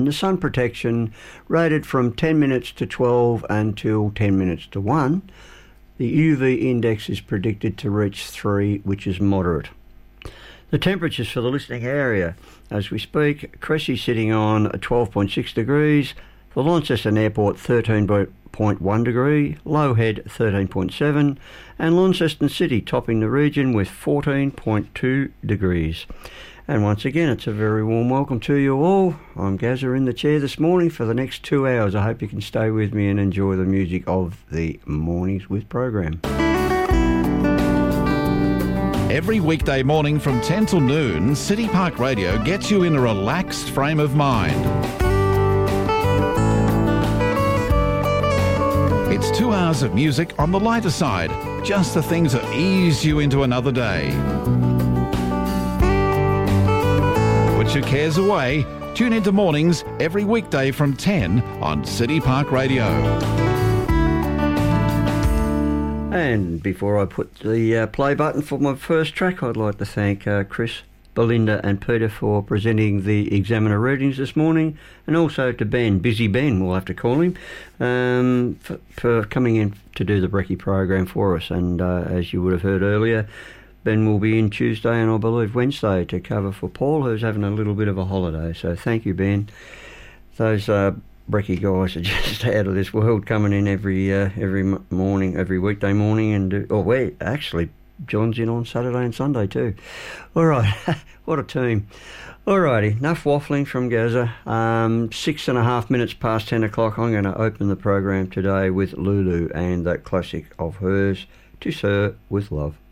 The sun protection rated from 10 minutes to 12 until 10 minutes to 1. The UV index is predicted to reach 3, which is moderate. The temperatures for the listening area as we speak: Cressy sitting on 12.6 degrees, for Launceston Airport 13.1 degree, Low Head 13.7, and Launceston City topping the region with 14.2 degrees. And once again, it's a very warm welcome to you all. I'm Gazza in the chair this morning for the next 2 hours. I hope you can stay with me and enjoy the music of the Mornings with program. Every weekday morning from 10 till noon, City Park Radio gets you in a relaxed frame of mind. It's 2 hours of music on the lighter side, just the things that ease you into another day. Put your cares away. Tune into Mornings every weekday from 10 on City Park Radio. And before I put the play button for my first track, I'd like to thank Chris, Belinda and Peter for presenting the Examiner readings this morning, and also to Ben, Busy Ben, we'll have to call him, for coming in to do the Brekkie program for us. And as you would have heard earlier, Ben will be in Tuesday and I believe Wednesday to cover for Paul, who's having a little bit of a holiday. So thank you, Ben. Those Brekkie guys are just out of this world, coming in every morning, every weekday morning, and actually John's in on Saturday and Sunday too. All right, what a team. All righty, enough waffling from Gazza. 6.5 minutes past 10 o'clock. I'm going to open the program today with Lulu and that classic of hers, To Sir With Love.